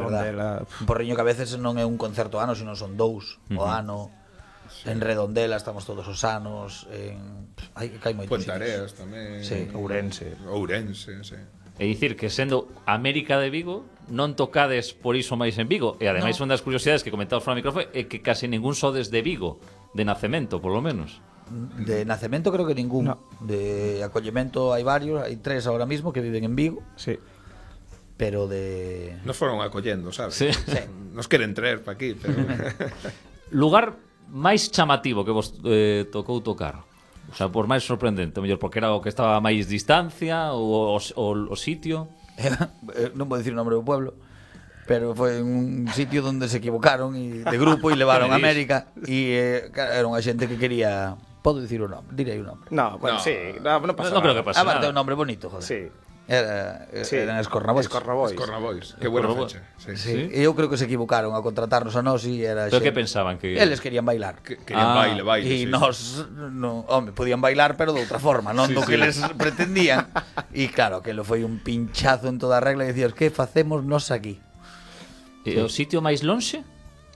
Redondela. Un porriño que a veces non é un concerto ano, sino son 2 o ano. En Redondela estamos todos os anos, hai moitos Puente sitios. Areas tamén. Sí. Ourense. Ourense, sí. É dicir que sendo América de Vigo non tocades por iso máis en Vigo. E ademais unha das curiosidades que comentamos fora do micrófono é que casi ningún sodes de Vigo, de nacemento, polo menos. De nacemento creo que ningún. No. De acollemento hai varios, hai 3 ahora mismo que viven en Vigo, Sí. pero de... Nos foron acollendo, sabes? Sí. Nos queren traer pa aquí, pero... Lugar máis chamativo que vos tocou tocar? O sea, por máis sorprendente, mellor porque era o que estaba a máis distancia ou o sitio. non vou dicir o nombre do pueblo, pero foi un sitio donde se equivocaron de grupo e levaron a América e era unha xente que quería... Podo dicir o nombre, direi o nombre. No, bueno, No. sí, no pasa Non creo nada. que pase Aparte é un nada. nombre bonito, joder. Sí. Sí. Eran Escornabois. Escornabois. Cornabois. Que buena Cornabois. fecha. Sí. Sí. E eu creo que se equivocaron a contratarnos a nós e era Pero xente- que pensaban que... Eles querían bailar. Querían baile. E sí, nos, no, home, podían bailar pero de outra forma, non do que les pretendían. E claro, que lo foi un pinchazo en toda a regla e dicías, que facemos nos aquí? E o sitio máis lonxe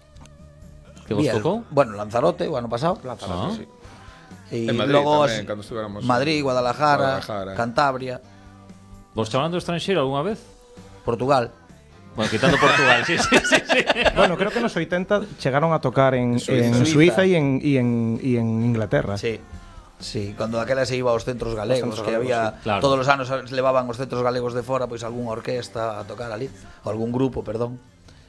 que vos Vías, tocou? Bueno, Lanzarote, o ano pasado. Ah. Sí. E En Madrid logo tamén, cando estuéramos en Madrid, Guadalajara, Guadalajara. Cantabria, Vos chamando estranxeiro algunha vez? Portugal. Bueno, quitando Portugal, sí. Bueno, creo que nos 80 chegaron a tocar en Suiza. Suiza y en Inglaterra. Sí. Sí, cando aquela se iba aos centros galegos, Os centros que galegos, había sí. Claro. todos os anos levaban os centros galegos de fora, pois algunha orquesta a tocar ali, ou algún grupo, perdón.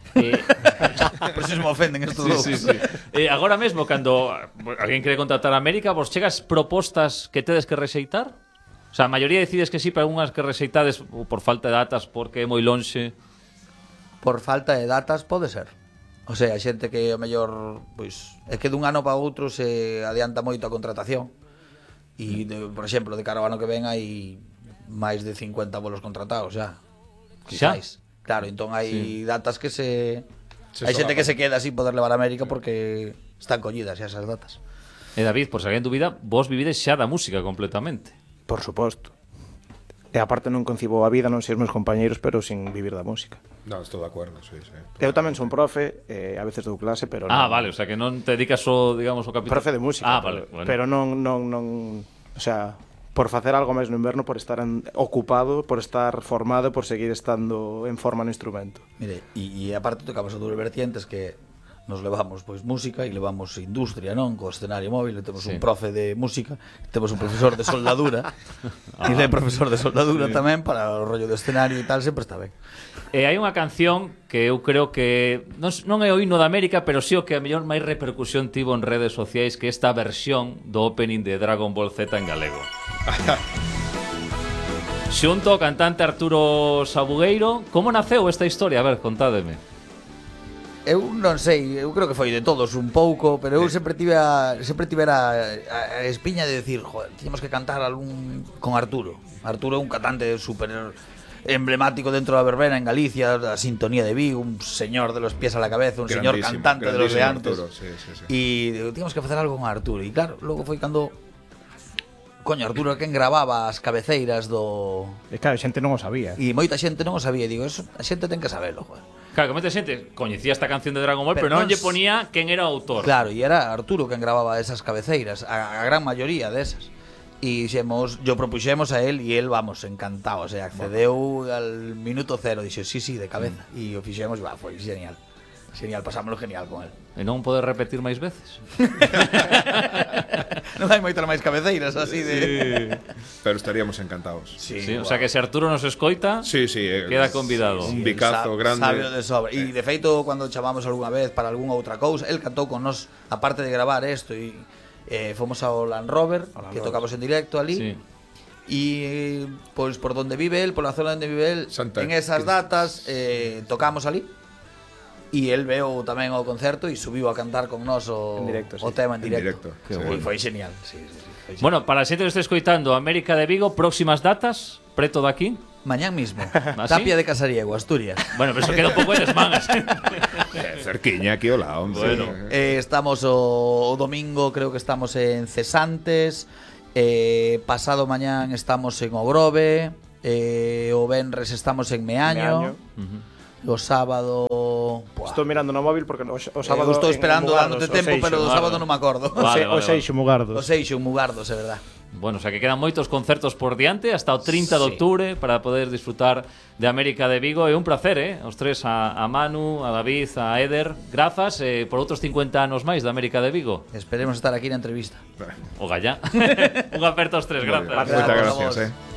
Por eso se me ofenden estos dous. Agora mesmo, cando alguén quere contratar a América, vos chegas propostas que tedes que rexeitar? O sea, a maioría decides que sí, pero algunhas que rexeitades por falta de datas, porque é moi lonxe. Por falta de datas pode ser. O sea, a xente que o mellor, pois, é que dun ano para outro se adianta moito a contratación. E, por exemplo, de cara ao ano que ven hai máis de 50 bolos contratados xa. Xa? Quizáis. Claro, entón hai datas que se hai solapan. xente que se queda sin poder levar a América porque están collidas xa esas datas. E David, por se alguén dúbida, vos vivides xa da música completamente. Por suposto. E aparte non concibo a vida, non sei os meus compañeiros, pero sin vivir da música. No, estou de acuerdo, sí. Eu tamén son profe, a veces dou clase, pero non, Vale, o sea, que non te dedicas o, digamos, o capítulo. profe de música. Vale, bueno. Pero non, o sea, por facer algo máis no inverno, por estar ocupado, por estar formado, por seguir estando en forma no instrumento. Mire, e aparte tocamos a dúas vertientes que nos levamos pois música e levamos industria, non? Co escenario móvil, temos un profe de música, temos un profesor de soldadura e le profesor de soldadura tamén para o rollo do escenario e tal, sempre está ben. E hai unha canción que eu creo que non é o himno de América, pero sí o que a mellor máis repercusión tivo en redes sociais, que esta versión do opening de Dragon Ball Z en galego. Xunto ao cantante Arturo Sabugueiro, como naceu esta historia? A ver, contádeme. Eu non sei, eu creo que foi de todos un pouco, pero eu sempre tivera a espiña de decir, joder, teníamos que cantar algún con Arturo. Arturo é un cantante super emblemático dentro da verbena en Galicia, da sintonía de Vigo, un señor de los pies a la cabeza, un señor cantante de los de antes. Arturo, sí. E teníamos que facer algo con Arturo. E claro, logo foi cando coño, Arturo quen grababa as cabeceiras do... E claro, a xente non o sabía. E moita xente non o sabía. E digo, eso, a xente ten que sabelo, joder. Claro, que moita xente coñecía esta canción de Dragon Ball, pero non Pero lle ponía quen era o autor. Claro, e era Arturo quen grababa esas cabeceiras, a gran maioría desas. E yo propuxemos a él e él, vamos, encantado, o sea, accedeu al minuto cero, dixo, sí, de cabeza. E o fixemos, foi genial. Genial, pasámoslo genial con él. E non podes repetir máis veces? Non hai moitas máis cabeceiras así de... Pero estaríamos encantados. Sí, o sea que se Arturo nos escoita, Sí, queda convidado. Un bicazo grande. Sabio de sobra. E de feito, cando chamamos algunha vez para algunha outra cousa, el cantou con nos, aparte de gravar isto, e fomos ao Land Rover, que tocamos en directo ali. Sí. E pois por donde vive el, pola zona onde vive el, Santa- en esas datas tocamos ali. E el veo tamén ao concerto e subiu a cantar con nós o, En directo, sí. o tema en En directo. directo, sí. E foi genial. Sí, foi genial. Bueno, para a xente que está escoitando, América de Vigo, próximas datas, preto de aquí. Mañán mismo, ¿Ah, sí? Tapia de Casariego, Asturias. Bueno, pero eso queda un pouco de desmangas. Cerquiña aquí, hola, hombre. Bueno. Estamos o domingo, creo que estamos en Cesantes. Pasado mañán estamos en Ogrove. O venres estamos en Meaño. O sábado Estou mirando no móvil porque o sábado estou en esperando Mugardos, dándote tempo, pero do sábado non me acordo. Vale, O Seixo Mugardos. O Seixo, Mugardos, é verdad. Bueno, o sea que quedan moitos concertos por diante hasta o 30 de Sí. octubre para poder disfrutar de América de Vigo. É un placer, os tres, a Manu, a David, a Eder. Grazas por outros 50 anos máis de América de Vigo. Esperemos estar aquí na entrevista. O gallá. Un aperto aos tres, Muy bien. grazas. Muchas Gracias. gracias,